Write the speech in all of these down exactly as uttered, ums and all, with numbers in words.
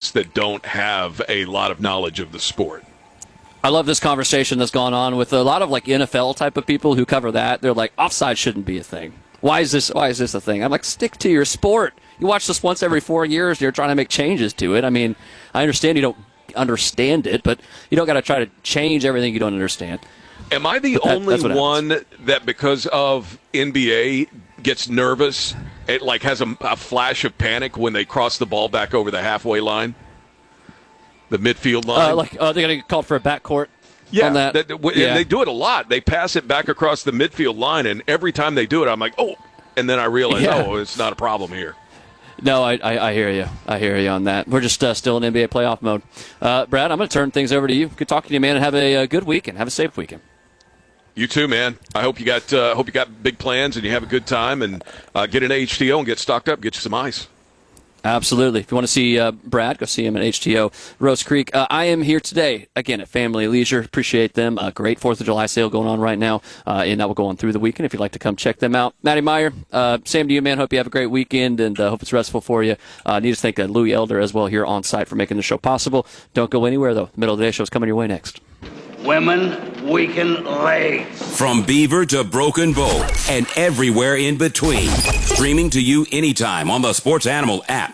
folks that don't have a lot of knowledge of the sport. I love this conversation that's gone on with a lot of like N F L type of people who cover that. They're like, offside shouldn't be a thing. Why is this? Why is this a thing? I'm like, stick to your sport. You watch this once every four years. And you're trying to make changes to it. I mean, I understand you don't understand it, but you don't got to try to change everything you don't understand. Am I the that, only one that, because of N B A, gets nervous? It like has a, a flash of panic when they cross the ball back over the halfway line, the midfield line. Uh, like, uh, they're going to get called for a backcourt. Yeah, on that. That, and yeah, they do it a lot. They pass it back across the midfield line, and every time they do it, I'm like, oh, and then I realize, yeah. oh, it's not a problem here. No, I, I, I hear you. I hear you on that. We're just uh, still in N B A playoff mode. Uh, Brad, I'm going to turn things over to you. Good talking to you, man, and have a, a good weekend. Have a safe weekend. You too, man. I hope you got uh, hope you got big plans and you have a good time, and uh, get an H T O and get stocked up. Get you some ice. Absolutely. If you want to see uh, Brad, go see him at H T O Rose Creek. Uh, I am here today, again, at Family Leisure. Appreciate them. A great fourth of July sale going on right now, uh, and that will go on through the weekend if you'd like to come check them out. Matty Meyer, uh, same to you, man. Hope you have a great weekend, and uh, hope it's restful for you. Uh, need to thank uh, Louis Elder as well here on site for making the show possible. Don't go anywhere, though. Middle of the day show is coming your way next. Women, weaken legs. From Beaver to Broken Bow and everywhere in between. Streaming to you anytime on the Sports Animal app.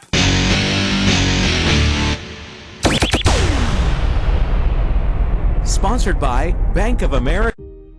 Sponsored by Bank of America.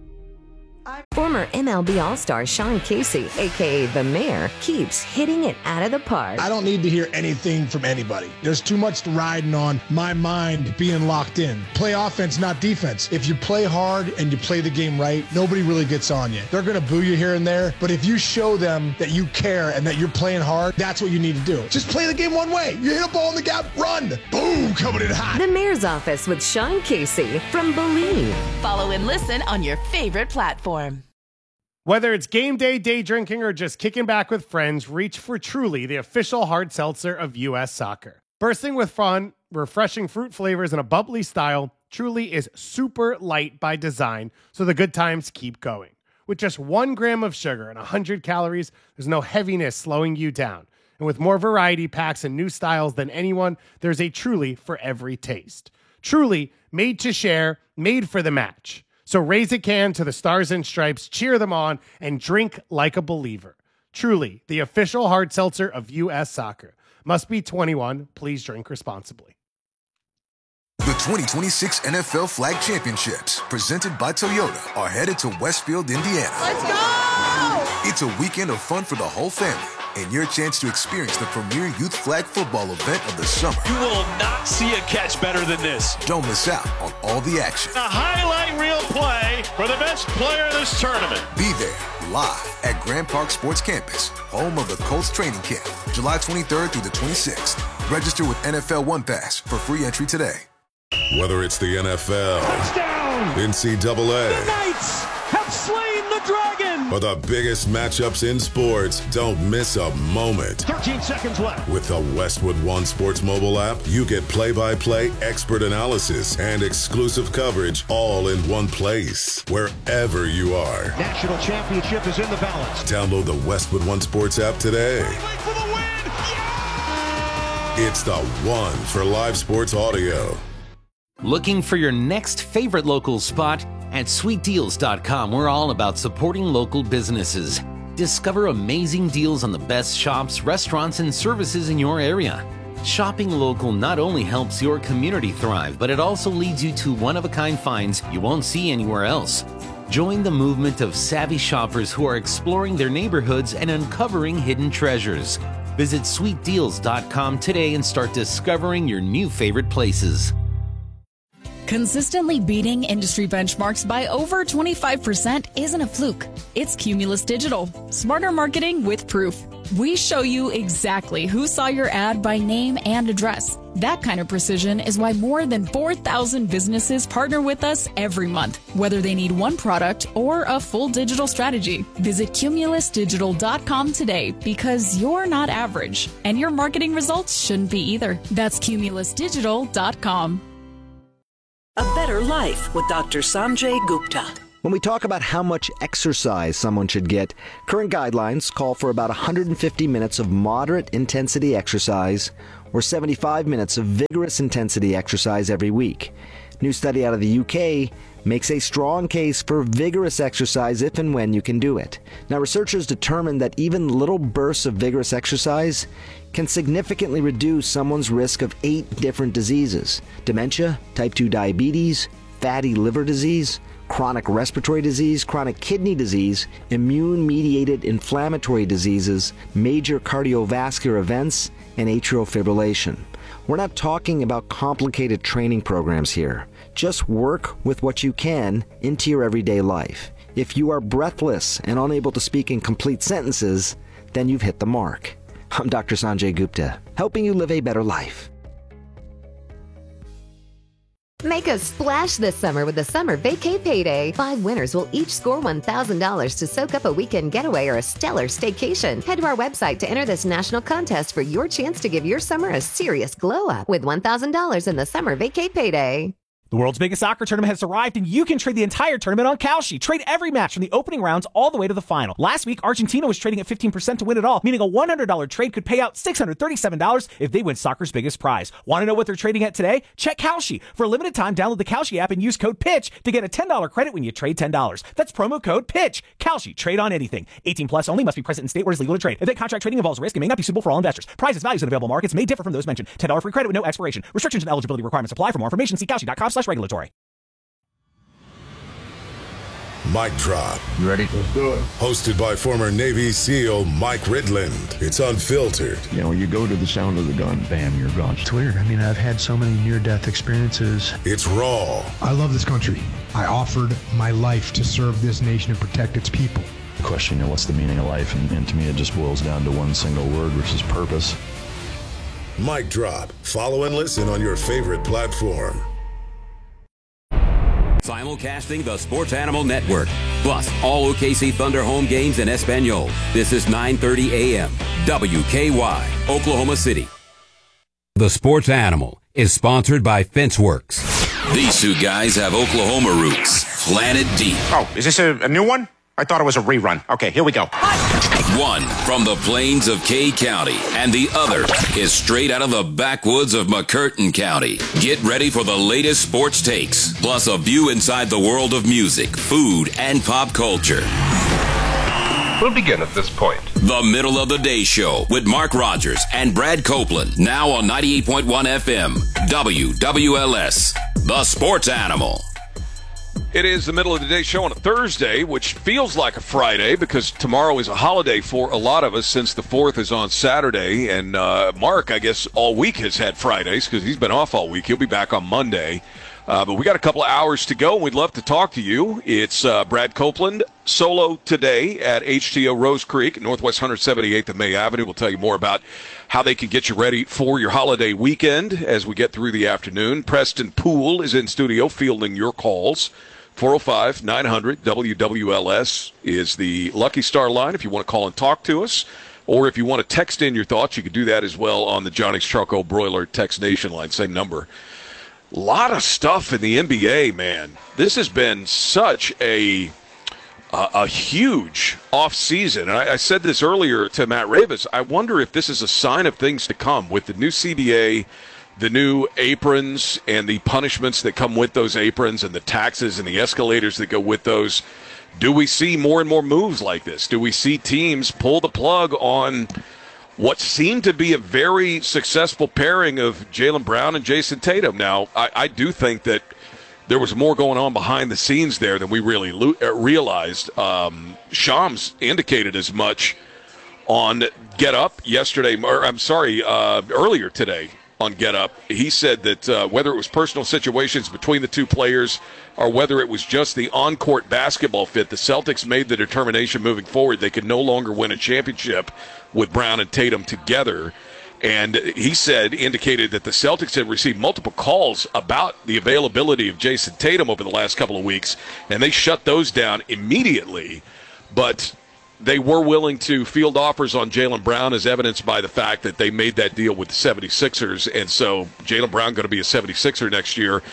Former M L B All-Star Sean Casey, a k a. The Mayor, keeps hitting it out of the park. I don't need to hear anything from anybody. There's too much riding on my mind being locked in. Play offense, not defense. If you play hard and you play the game right, nobody really gets on you. They're going to boo you here and there, but if you show them that you care and that you're playing hard, that's what you need to do. Just play the game one way. You hit a ball in the gap, run. Boom, coming in hot. The Mayor's Office with Sean Casey from Believe. Follow and listen on your favorite platform. Whether it's game day, day drinking, or just kicking back with friends, reach for Truly, the official hard seltzer of U S Soccer. Bursting with fun, refreshing fruit flavors, and a bubbly style, Truly is super light by design, so the good times keep going. With just one gram of sugar and one hundred calories, there's no heaviness slowing you down. And with more variety packs and new styles than anyone, there's a Truly for every taste. Truly, made to share, made for the match. So raise a can to the Stars and Stripes, cheer them on, and drink like a believer. Truly, the official hard seltzer of U S Soccer. Must be twenty-one. Please drink responsibly. The twenty twenty-six N F L Flag Championships, presented by Toyota, are headed to Westfield, Indiana. Let's go! It's a weekend of fun for the whole family, and your chance to experience the premier youth flag football event of the summer. You will not see a catch better than this. Don't miss out on all the action. A highlight reel play for the best player of this tournament. Be there live at Grand Park Sports Campus, home of the Colts training camp, July twenty-third through the twenty-sixth. Register with N F L One Pass for free entry today. Whether it's the N F L, Touchdown! N C double A, The Knights have slain the dragon! or the biggest matchups in sports, don't miss a moment. thirteen seconds left. With the Westwood One Sports mobile app, you get play-by-play expert analysis and exclusive coverage all in one place, wherever you are. National championship is in the balance. Download the Westwood One Sports app today. For the win! Yeah! It's the one for live sports audio. Looking for your next favorite local spot? At sweet deals dot com, we're all about supporting local businesses. Discover amazing deals on the best shops, restaurants, and services in your area. Shopping local not only helps your community thrive, but it also leads you to one-of-a-kind finds you won't see anywhere else. Join the movement of savvy shoppers who are exploring their neighborhoods and uncovering hidden treasures. Visit sweet deals dot com today and start discovering your new favorite places. Consistently beating industry benchmarks by over twenty-five percent isn't a fluke. It's Cumulus Digital. Smarter marketing with proof. We show you exactly who saw your ad by name and address. That kind of precision is why more than four thousand businesses partner with us every month, whether they need one product or a full digital strategy. Visit cumulus digital dot com today because you're not average, and your marketing results shouldn't be either. That's cumulus digital dot com. A better life with Doctor Sanjay Gupta. When we talk about how much exercise someone should get, current guidelines call for about one hundred fifty minutes of moderate intensity exercise or seventy-five minutes of vigorous intensity exercise every week. New study out of the U K makes a strong case for vigorous exercise if and when you can do it. Now, researchers determined that even little bursts of vigorous exercise can significantly reduce someone's risk of eight different diseases: dementia, type two diabetes, fatty liver disease, chronic respiratory disease, chronic kidney disease, immune-mediated inflammatory diseases, major cardiovascular events, and atrial fibrillation. We're not talking about complicated training programs here. Just work with what you can into your everyday life. If you are breathless and unable to speak in complete sentences, then you've hit the mark. I'm Doctor Sanjay Gupta, helping you live a better life. Make a splash this summer with the Summer Vacay Payday. Five winners will each score one thousand dollars to soak up a weekend getaway or a stellar staycation. Head to our website to enter this national contest for your chance to give your summer a serious glow up with one thousand dollars in the Summer Vacay Payday. The world's biggest soccer tournament has arrived, and you can trade the entire tournament on Kalshi. Trade every match from the opening rounds all the way to the final. Last week, Argentina was trading at fifteen percent to win it all, meaning a one hundred dollars trade could pay out six hundred thirty-seven dollars if they win soccer's biggest prize. Want to know what they're trading at today? Check Kalshi. For a limited time, download the Kalshi app and use code PITCH to get a ten dollars credit when you trade ten dollars. That's promo code PITCH. Kalshi. Trade on anything. eighteen plus only. Must be present in state where it's legal to trade. If that contract trading involves risk, it may not be suitable for all investors. Prices, values, and available markets may differ from those mentioned. ten dollars free credit with no expiration. Restrictions and eligibility requirements apply. For more information, see kalshi dot com slash regulatory. Mic Drop. You ready? Let's do it. Hosted by former Navy SEAL Mike Ridland. It's unfiltered. You know, you go to the sound of the gun, bam, you're gone. It's weird. I mean, I've had so many near-death experiences. It's raw. I love this country. I offered my life to serve this nation and protect its people. The question, you know, what's the meaning of life? And, and to me, it just boils down to one single word, which is purpose. Mic Drop. Follow and listen on your favorite platform. Simulcasting the Sports Animal Network, plus all O K C Thunder home games in Espanol. This is nine thirty a.m. W K Y, Oklahoma City. The Sports Animal is sponsored by Fenceworks. These two guys have Oklahoma roots planted deep. Oh, is this a, a new one? I thought it was a rerun. Okay, here we go. One from the plains of Kay County, and the other is straight out of the backwoods of McCurtain County. Get ready for the latest sports takes, plus a view inside the world of music, food, and pop culture. We'll begin at this point. The Middle of the Day Show with Mark Rogers and Brad Copeland, now on ninety-eight point one F M, W W L S, The Sports Animal. It is the Middle of the Day Show on a Thursday, which feels like a Friday because tomorrow is a holiday for a lot of us since the fourth is on Saturday. And uh, Mark, I guess, all week has had Fridays because he's been off all week. He'll be back on Monday. Uh, but we got a couple of hours to go, and we'd love to talk to you. It's uh, Brad Copeland, solo today at H T O Rose Creek, Northwest one seventy-eighth of May Avenue. We'll tell you more about how they can get you ready for your holiday weekend as we get through the afternoon. Preston Poole is in studio fielding your calls. four oh five, nine hundred, W W L S is the Lucky Star line if you want to call and talk to us. Or if you want to text in your thoughts, you can do that as well on the Johnny's Charcoal Broiler Text Nation line, same number. A lot of stuff in the N B A, man. This has been such a a, a huge offseason. I, I said this earlier to Matt Ravis. I wonder if this is a sign of things to come with the new C B A, the new aprons and the punishments that come with those aprons and the taxes and the escalators that go with those. Do we see more and more moves like this? Do we see teams pull the plug on what seemed to be a very successful pairing of Jaylen Brown and Jason Tatum? Now, I, I do think that there was more going on behind the scenes there than we really lo- realized. Um, Shams indicated as much on Get Up yesterday, or I'm sorry, uh, earlier today. On Get Up, he said that uh, whether it was personal situations between the two players or whether it was just the on-court basketball fit, the Celtics made the determination moving forward they could no longer win a championship with Brown and Tatum together. And he said, indicated that the Celtics had received multiple calls about the availability of Jason Tatum over the last couple of weeks, and they shut those down immediately. But they were willing to field offers on Jaylen Brown, as evidenced by the fact that they made that deal with the seventy-sixers. And so Jaylen Brown going to be a seventy-sixer next year.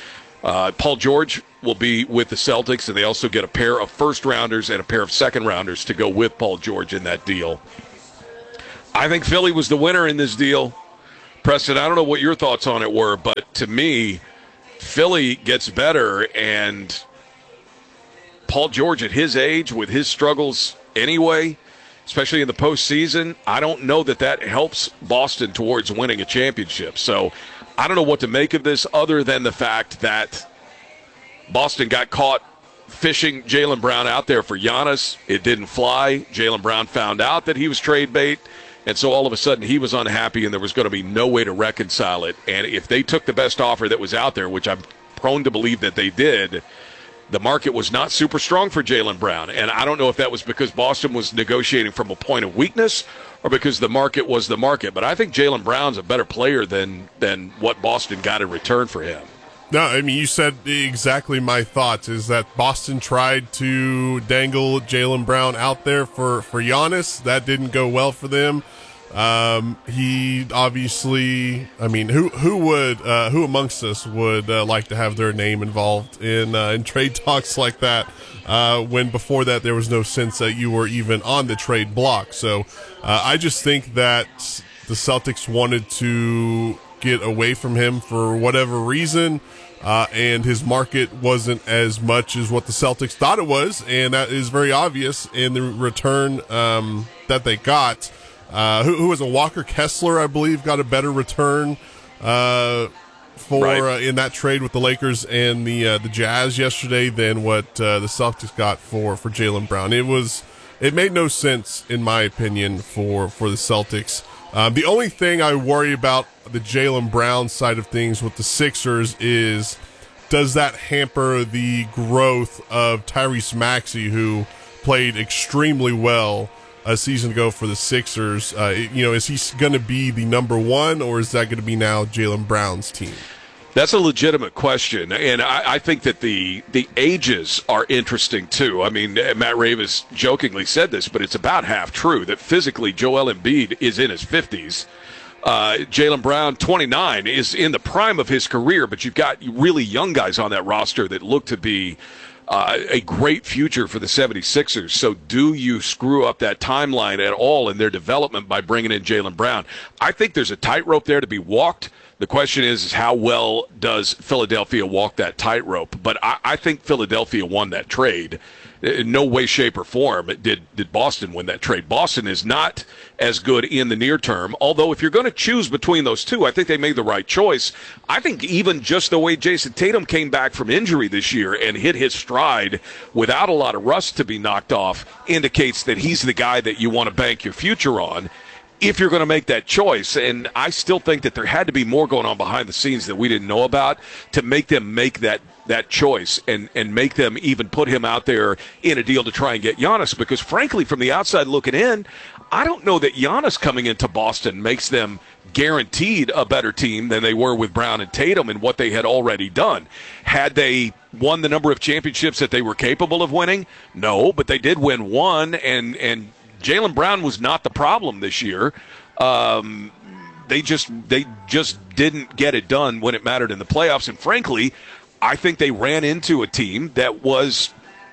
Uh, Paul George will be with the Celtics, and they also get a pair of first-rounders and a pair of second-rounders to go with Paul George in that deal. I think Philly was the winner in this deal. Preston, I don't know what your thoughts on it were, but to me, Philly gets better, and Paul George at his age with his struggles anyway, especially in the postseason, I don't know that that helps Boston towards winning a championship. So I don't know what to make of this other than the fact that Boston got caught fishing Jaylen Brown out there for Giannis. It didn't fly. Jaylen Brown found out that he was trade bait, and so all of a sudden he was unhappy, and there was going to be no way to reconcile it. And if they took the best offer that was out there, which I'm prone to believe that they did, the market was not super strong for Jaylen Brown. And I don't know if that was because Boston was negotiating from a point of weakness or because the market was the market. But I think Jaylen Brown's a better player than than what Boston got in return for him. No, I mean, you said exactly my thoughts, is that Boston tried to dangle Jaylen Brown out there for, for Giannis. That didn't go well for them. Um, he obviously, I mean, who who would uh, who amongst us would uh, like to have their name involved in uh, in trade talks like that? Uh, when before that there was no sense that you were even on the trade block. So uh, I just think that the Celtics wanted to get away from him for whatever reason, uh, and his market wasn't as much as what the Celtics thought it was, and that is very obvious in the return um, that they got. Uh, who, who was a Walker Kessler, I believe, got a better return uh, for right. uh, in that trade with the Lakers and the uh, the Jazz yesterday than what uh, the Celtics got for, for Jaylen Brown. It was it made no sense, in my opinion, for for the Celtics. Um, the only thing I worry about the Jaylen Brown side of things with the Sixers is, does that hamper the growth of Tyrese Maxey, who played extremely well a season ago for the Sixers? Uh, you know, is he going to be the number one, or is that going to be now Jaylen Brown's team? That's a legitimate question, and I, I think that the the ages are interesting too. I mean, Matt Ravis jokingly said this, but it's about half true that physically Joel Embiid is in his fifties. Uh, Jaylen Brown, twenty-nine, is in the prime of his career, but you've got really young guys on that roster that look to be Uh, a great future for the seventy-sixers. So do you screw up that timeline at all in their development by bringing in Jaylen Brown? I think there's a tightrope there to be walked. The question is, is how well does Philadelphia walk that tightrope? But I, I think Philadelphia won that trade. In no way, shape, or form did, did Boston win that trade. Boston is not as good in the near term, although if you're going to choose between those two, I think they made the right choice. I think even just the way Jason Tatum came back from injury this year and hit his stride without a lot of rust to be knocked off indicates that he's the guy that you want to bank your future on if you're going to make that choice. And I still think that there had to be more going on behind the scenes that we didn't know about to make them make that that choice and, and make them even put him out there in a deal to try and get Giannis. Because, frankly, from the outside looking in, I don't know that Giannis coming into Boston makes them guaranteed a better team than they were with Brown and Tatum and what they had already done. Had they won the number of championships that they were capable of winning? No, but they did win one, and, and Jaylen Brown was not the problem this year. Um, they just they just didn't get it done when it mattered in the playoffs, and frankly, I think they ran into a team that was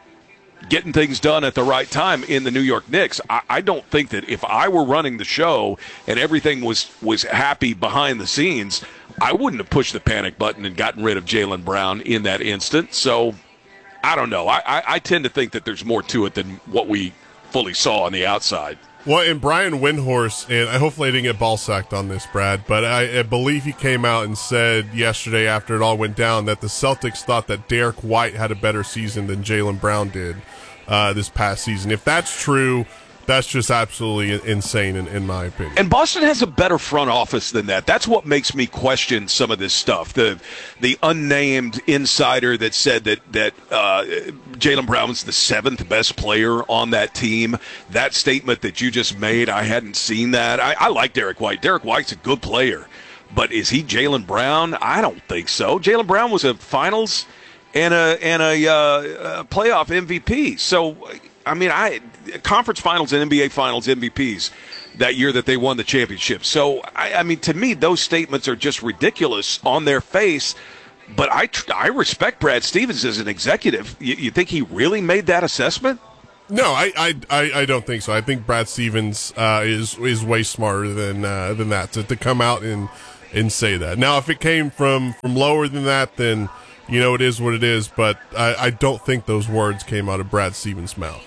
getting things done at the right time in the New York Knicks. I, I don't think that if I were running the show and everything was, was happy behind the scenes, I wouldn't have pushed the panic button and gotten rid of Jaylen Brown in that instant. So, I don't know. I, I, I tend to think that there's more to it than what we fully saw on the outside. Well, and Brian Windhorst, and I hopefully I didn't get ball sacked on this, Brad, but I, I believe he came out and said yesterday after it all went down that the Celtics thought that Derek White had a better season than Jaylen Brown did uh, this past season. If that's true, that's just absolutely insane in, in my opinion. And Boston has a better front office than that. That's what makes me question some of this stuff. The the unnamed insider that said that, that uh, Jaylen Brown's the seventh best player on that team, that statement that you just made, I hadn't seen that. I, I like Derek White. Derek White's a good player. But is he Jaylen Brown? I don't think so. Jaylen Brown was a finals and a, and a, uh, a playoff M V P. So, I mean, I conference finals and N B A finals M V Ps that year that they won the championship. So, I, I mean, to me, those statements are just ridiculous on their face. but I I respect Brad Stevens as an executive. You, you think he really made that assessment? No, I, I, I, I don't think so. I think Brad Stevens uh, is is way smarter than uh, than that to, to come out and and say that. Now, if it came from, from lower than that, then you know it is what it is. But I, I don't think those words came out of Brad Stevens' mouth.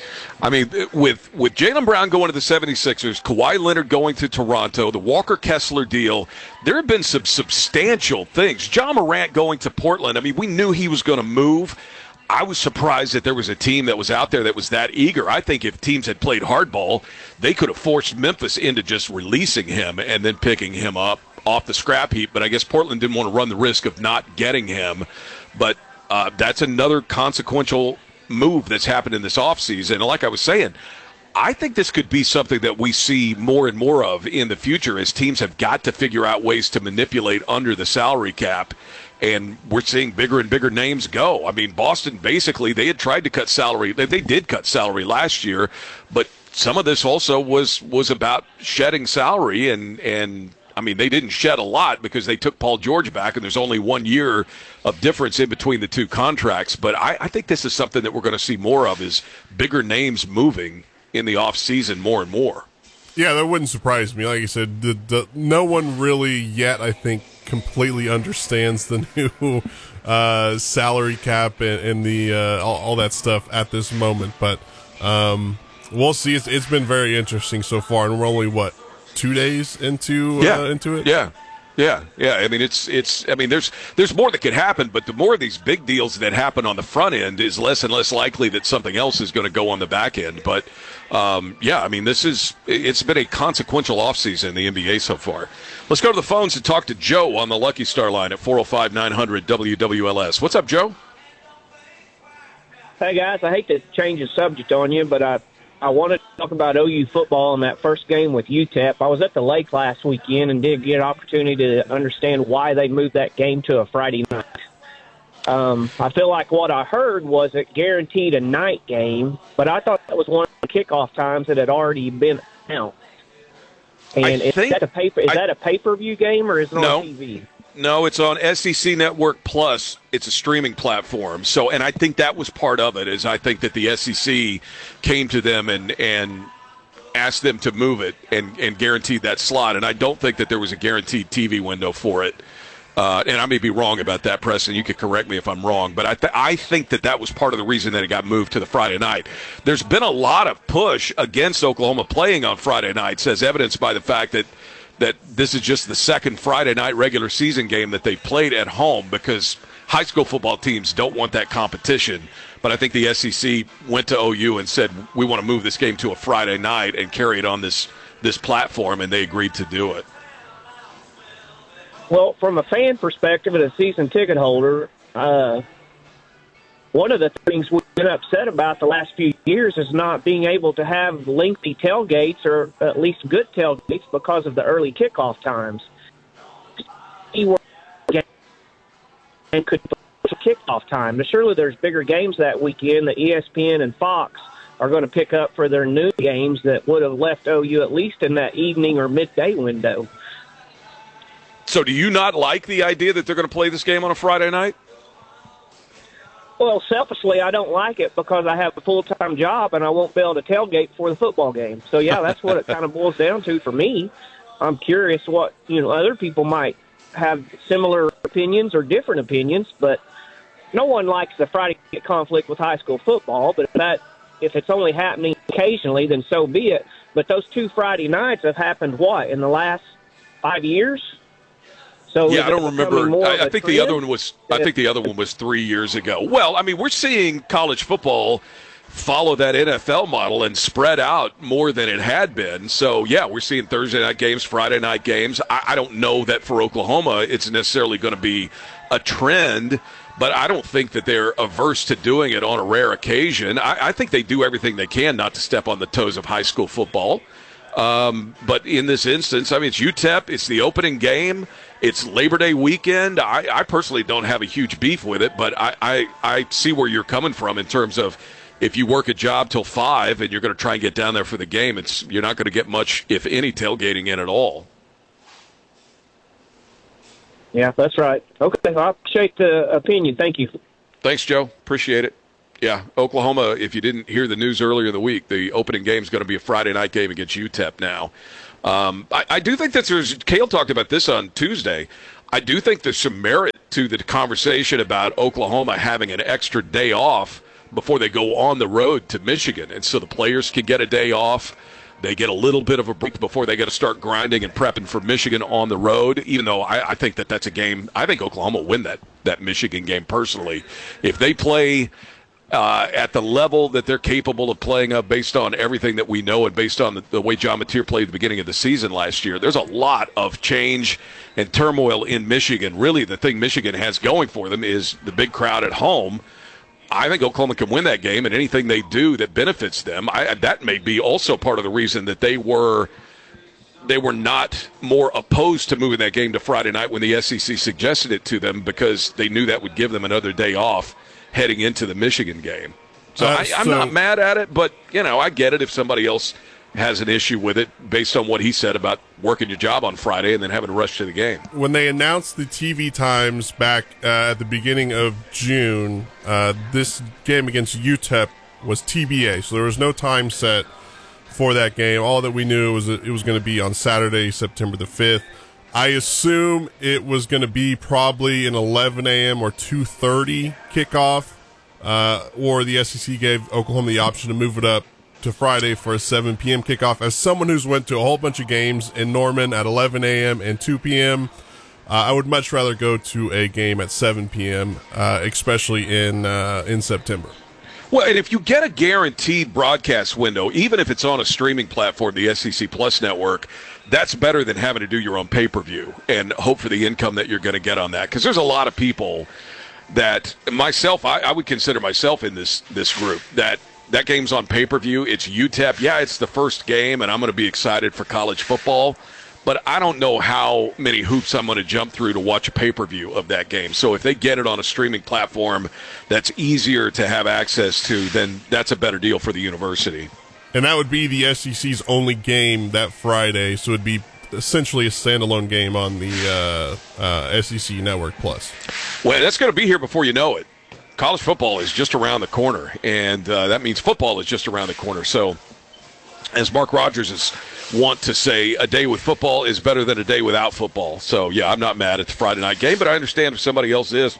I mean, with with Jaylen Brown going to the seventy-sixers, Kawhi Leonard going to Toronto, the Walker Kessler deal, there have been some substantial things. John Morant going to Portland, I mean, we knew he was going to move. I was surprised that there was a team that was out there that was that eager. I think if teams had played hardball, they could have forced Memphis into just releasing him and then picking him up off the scrap heap. But I guess Portland didn't want to run the risk of not getting him. But uh, that's another consequential move that's happened in this offseason. And like I was saying, I think this could be something that we see more and more of in the future as teams have got to figure out ways to manipulate under the salary cap. And we're seeing bigger and bigger names go. I mean, Boston, basically, they had tried to cut salary. They, they did cut salary last year, but some of this also was was about shedding salary. And, and I mean, they didn't shed a lot because they took Paul George back, and there's only one year of difference in between the two contracts. But I, I think this is something that we're going to see more of, is bigger names moving in the offseason more and more. Yeah, that wouldn't surprise me. Like you said, the, the, no one really yet, I think, completely understands the new uh, salary cap and, and the uh, all, all that stuff at this moment. But um, we'll see. It's, it's been very interesting so far, and we're only, what, two days into uh, yeah. into it? Yeah. Yeah, yeah. I mean, it's it's. I mean, there's there's more that could happen, but the more of these big deals that happen on the front end is less and less likely that something else is going to go on the back end. But um, yeah, I mean, this is it's been a consequential offseason in the N B A so far. Let's go to the phones and talk to Joe on the Lucky Star line at four oh five, nine hundred W W L S. What's up, Joe? Hey guys, I hate to change the subject on you, but I. I wanted to talk about O U football in that first game with U T E P. I was at the lake last weekend and did get an opportunity to understand why they moved that game to a Friday night. Um, I feel like what I heard was it guaranteed a night game, but I thought that was one of the kickoff times that had already been announced. And I is think, that a paper? Is I, that a pay-per-view game or is it no, on T V? No, it's on S E C Network Plus. It's a streaming platform. So, and I think that was part of it. Is I think that the S E C came to them and and asked them to move it and and guaranteed that slot. And I don't think that there was a guaranteed T V window for it. Uh, and I may be wrong about that, Preston. You could correct me if I'm wrong. But I, th- I think that that was part of the reason that it got moved to the Friday night. There's been a lot of push against Oklahoma playing on Friday nights, as evidenced by the fact that that this is just the second Friday night regular season game that they played at home because high school football teams don't want that competition. But I think the S E C went to O U and said, we want to move this game to a Friday night and carry it on this, this platform, and they agreed to do it. Well, from a fan perspective and a season ticket holder, uh, one of the things we've been upset about the last few years is not being able to have lengthy tailgates or at least good tailgates because of the early kickoff times. And could kickoff time. But surely there's bigger games that weekend that E S P N and Fox are going to pick up for their new games that would have left O U at least in that evening or midday window. So do you not like the idea that they're going to play this game on a Friday night? Well, selfishly, I don't like it because I have a full-time job and I won't be able to tailgate for the football game. So, yeah, that's what it kind of boils down to for me. I'm curious what, you know, other people might have similar opinions or different opinions, but no one likes the Friday conflict with high school football. But if, that, if it's only happening occasionally, then so be it. But those two Friday nights have happened, what, in the last five years? So yeah, I don't remember. I, I think the other one was. I Yeah. think the other one was three years ago. Well, I mean, we're seeing college football follow that N F L model and spread out more than it had been. So yeah, we're seeing Thursday night games, Friday night games. I, I don't know that for Oklahoma it's necessarily going to be a trend, but I don't think that they're averse to doing it on a rare occasion. I, I think they do everything they can not to step on the toes of high school football. Um, but in this instance, I mean, it's U T E P. It's the opening game. It's Labor Day weekend. I, I personally don't have a huge beef with it, but I, I, I see where you're coming from in terms of if you work a job till five and you're going to try and get down there for the game, it's you're not going to get much, if any, tailgating in at all. Yeah, that's right. Okay, I appreciate the opinion. Thank you. Thanks, Joe. Appreciate it. Yeah, Oklahoma, if you didn't hear the news earlier in the week, the opening game is going to be a Friday night game against U T E P now. Um, I, I do think that there's – Cale talked about this on Tuesday. I do think there's some merit to the conversation about Oklahoma having an extra day off before they go on the road to Michigan. And so the players can get a day off. They get a little bit of a break before they got to start grinding and prepping for Michigan on the road, even though I, I think that that's a game – I think Oklahoma will win that, that Michigan game personally. If they play – Uh, at the level that they're capable of playing up based on everything that we know and based on the, the way John Mateer played at the beginning of the season last year, there's a lot of change and turmoil in Michigan. Really, the thing Michigan has going for them is the big crowd at home. I think Oklahoma can win that game, and anything they do that benefits them, I, that may be also part of the reason that they were they were not more opposed to moving that game to Friday night when the S E C suggested it to them, because they knew that would give them another day off heading into the Michigan game. So, uh, I, I'm so, not mad at it, but, you know, I get it if somebody else has an issue with it based on what he said about working your job on Friday and then having to rush to the game. When they announced the T V times back uh, at the beginning of June, uh, this game against U T E P was T B A, so there was no time set for that game. All that we knew was that it was going to be on Saturday, September the fifth. I assume it was going to be probably an eleven a.m. or two thirty kickoff, uh, or the S E C gave Oklahoma the option to move it up to Friday for a seven p.m. kickoff. As someone who's went to a whole bunch of games in Norman at eleven a.m. and two p.m., uh, I would much rather go to a game at seven p.m., uh, especially in uh, in September. Well, and if you get a guaranteed broadcast window, even if it's on a streaming platform, the S E C Plus network, that's better than having to do your own pay-per-view and hope for the income that you're going to get on that. Because there's a lot of people that, myself, I, I would consider myself in this this group, that that game's on pay-per-view. It's U T E P. Yeah, it's the first game, and I'm going to be excited for college football. But I don't know how many hoops I'm going to jump through to watch a pay-per-view of that game. So if they get it on a streaming platform that's easier to have access to, then that's a better deal for the university. And that would be the S E C's only game that Friday, so it would be essentially a standalone game on the uh, uh, S E C Network Plus. Well, that's going to be here before you know it. College football is just around the corner, and uh, that means football is just around the corner. So, as Mark Rogers is want to say, a day with football is better than a day without football. So, yeah, I'm not mad at the Friday night game, but I understand if somebody else is.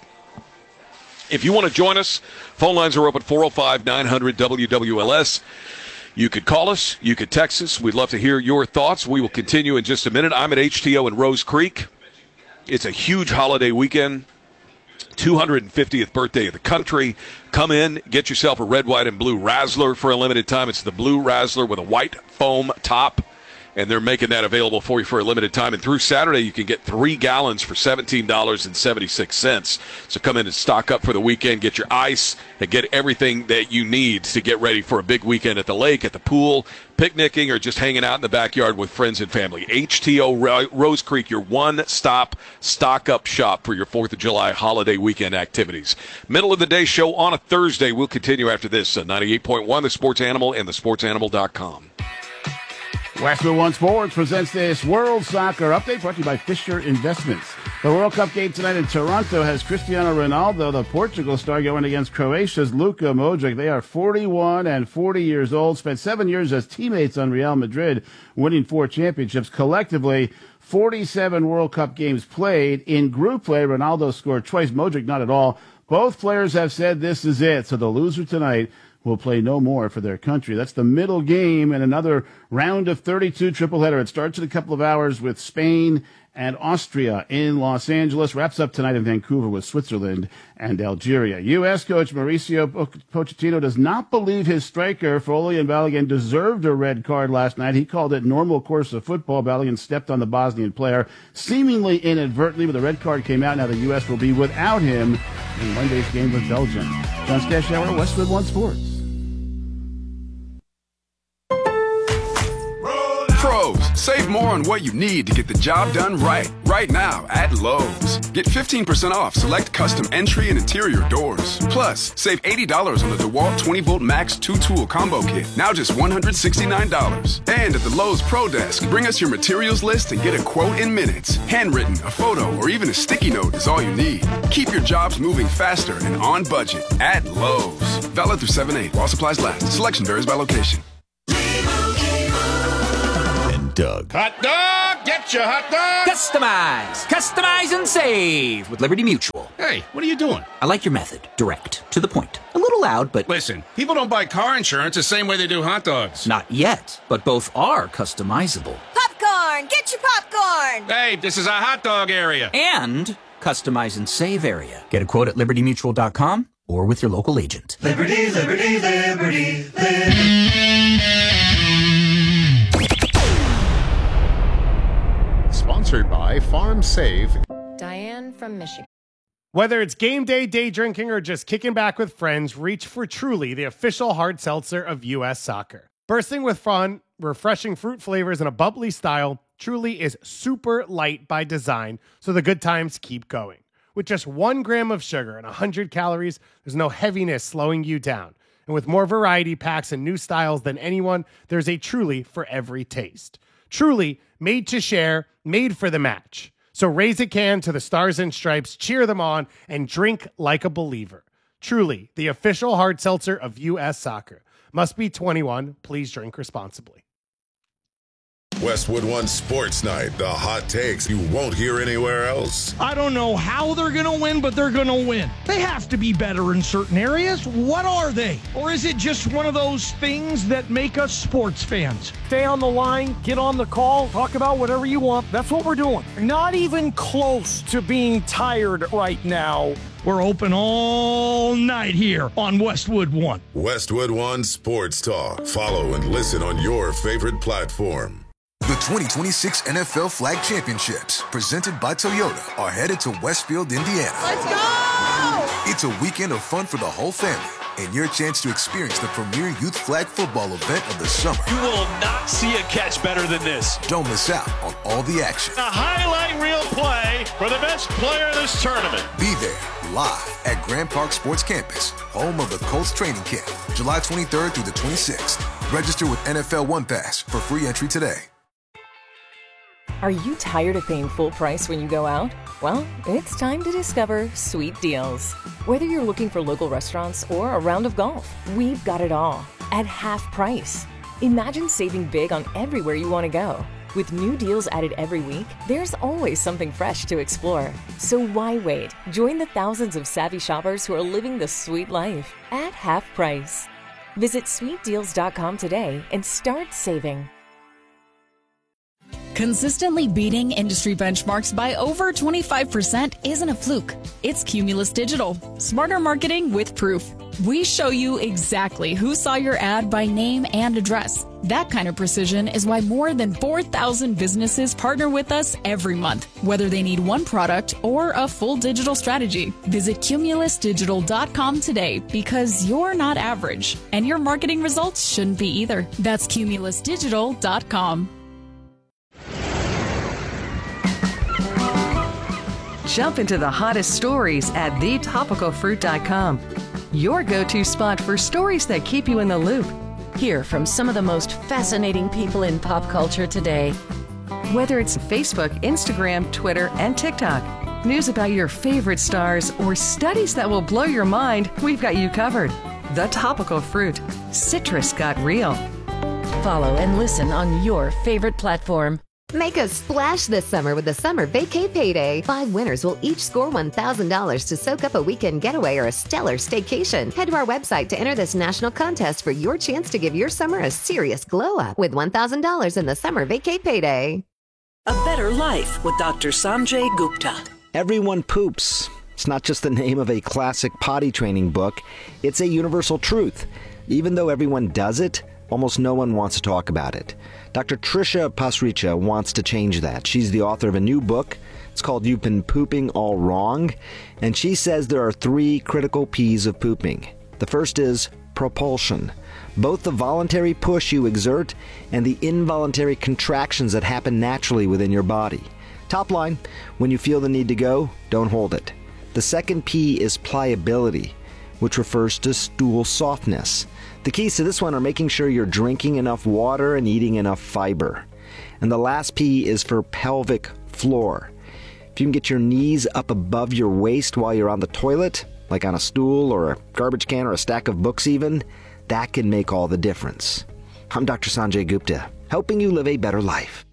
If you want to join us, phone lines are open, four oh five, nine hundred, W W L S. You could call us. You could text us. We'd love to hear your thoughts. We will continue in just a minute. I'm at H T O in Rose Creek. It's a huge holiday weekend. two hundred fiftieth birthday of the country. Come in, get yourself a red, white, and blue Razzler for a limited time. It's the blue Razzler with a white foam top, and they're making that available for you for a limited time. And through Saturday, you can get three gallons for seventeen dollars and seventy-six cents. So come in and stock up for the weekend, get your ice, and get everything that you need to get ready for a big weekend at the lake, at the pool, picnicking, or just hanging out in the backyard with friends and family. H T O Rose Creek, your one-stop stock-up shop for your fourth of July holiday weekend activities. Middle of the day show on a Thursday. We'll continue after this. Uh, ninety-eight point one, The Sports Animal, and the sports animal dot com. Westwood One Sports presents this World Soccer Update brought to you by Fisher Investments. The World Cup game tonight in Toronto has Cristiano Ronaldo, the Portugal star, going against Croatia's Luka Modric. They are forty-one and forty years old, spent seven years as teammates on Real Madrid, winning four championships. Collectively, forty-seven World Cup games played. In group play, Ronaldo scored twice, Modric not at all. Both players have said this is it, so the loser tonight will play no more for their country. That's the middle game in another round of thirty-two tripleheader. It starts in a couple of hours with Spain and Austria in Los Angeles. Wraps up tonight in Vancouver with Switzerland and Algeria. U S coach Mauricio Pochettino does not believe his striker, Folarin Balogun, deserved a red card last night. He called it normal course of football. Balogun stepped on the Bosnian player, seemingly inadvertently, but the red card came out. Now the U S will be without him in Monday's game with Belgium. John Stashauer, Westwood One Sports. Lowe's, save more on what you need to get the job done right. Right now at Lowe's. Get fifteen percent off select custom entry and interior doors. Plus, save eighty dollars on the DeWalt twenty volt Max two tool combo kit. Now just one hundred sixty-nine dollars. And at the Lowe's Pro Desk, bring us your materials list and get a quote in minutes. Handwritten, a photo, or even a sticky note is all you need. Keep your jobs moving faster and on budget at Lowe's. Valid through seven eight while supplies last. Selection varies by location. And Doug. Hot dog! Get your hot dog! Customize! Customize and save with Liberty Mutual. Hey, what are you doing? I like your method. Direct. To the point. A little loud, but... Listen, people don't buy car insurance the same way they do hot dogs. Not yet, but both are customizable. Popcorn! Get your popcorn! Hey, this is a hot dog area. And customize and save area. Get a quote at liberty mutual dot com or with your local agent. Liberty, liberty, liberty, liberty. Sponsored by Farm Save. Diane from Michigan. Whether it's game day, day drinking, or just kicking back with friends, reach for Truly, the official hard seltzer of U S Soccer. Bursting with fun, refreshing fruit flavors, and a bubbly style, Truly is super light by design, so the good times keep going. With just one gram of sugar and one hundred calories, there's no heaviness slowing you down. And with more variety packs and new styles than anyone, there's a Truly for every taste. Truly, made to share, made for the match. So raise a can to the Stars and Stripes, cheer them on, and drink like a believer. Truly, the official hard seltzer of U S Soccer. Must be twenty-one. Please drink responsibly. Westwood One Sports Night, the hot takes you won't hear anywhere else. I don't know how they're going to win, but they're going to win. They have to be better in certain areas. What are they? Or is it just one of those things that make us sports fans? Stay on the line, get on the call, talk about whatever you want. That's what we're doing. Not even close to being tired right now. We're open all night here on Westwood One. Westwood One Sports Talk. Follow and listen on your favorite platform. The twenty twenty-six N F L Flag Championships, presented by Toyota, are headed to Westfield, Indiana. Let's go! It's a weekend of fun for the whole family and your chance to experience the premier youth flag football event of the summer. You will not see a catch better than this. Don't miss out on all the action. A highlight reel play for the best player in this tournament. Be there live at Grand Park Sports Campus, home of the Colts training camp, July twenty-third through the twenty-sixth. Register with N F L One Pass for free entry today. Are you tired of paying full price when you go out? Well, it's time to discover Sweet Deals. Whether you're looking for local restaurants or a round of golf, we've got it all at half price. Imagine saving big on everywhere you want to go. With new deals added every week, there's always something fresh to explore. So why wait? Join the thousands of savvy shoppers who are living the sweet life at half price. Visit sweet deals dot com today and start saving. Consistently beating industry benchmarks by over twenty-five percent isn't a fluke. It's Cumulus Digital. Smarter marketing with proof. We show you exactly who saw your ad by name and address. That kind of precision is why more than four thousand businesses partner with us every month, whether they need one product or a full digital strategy. Visit cumulus digital dot com today because you're not average, and your marketing results shouldn't be either. That's cumulus digital dot com. Jump into the hottest stories at the topical fruit dot com. Your go-to spot for stories that keep you in the loop. Hear from some of the most fascinating people in pop culture today. Whether it's Facebook, Instagram, Twitter, and TikTok, news about your favorite stars, or studies that will blow your mind, we've got you covered. The Topical Fruit. Citrus got real. Follow and listen on your favorite platform. Make a splash this summer with the Summer Vacay Payday. Five winners will each score one thousand dollars to soak up a weekend getaway or a stellar staycation. Head to our website to enter this national contest for your chance to give your summer a serious glow-up with one thousand dollars in the Summer Vacay Payday. A Better Life with Doctor Sanjay Gupta. Everyone poops. It's not just the name of a classic potty training book. It's a universal truth. Even though everyone does it, almost no one wants to talk about it. Doctor Trisha Pasricha wants to change that. She's the author of a new book. It's called You've Been Pooping All Wrong. And she says there are three critical P's of pooping. The first is propulsion, both the voluntary push you exert and the involuntary contractions that happen naturally within your body. Top line, when you feel the need to go, don't hold it. The second P is pliability, which refers to stool softness. The keys to this one are making sure you're drinking enough water and eating enough fiber. And the last P is for pelvic floor. If you can get your knees up above your waist while you're on the toilet, like on a stool or a garbage can or a stack of books even, that can make all the difference. I'm Doctor Sanjay Gupta, helping you live a better life.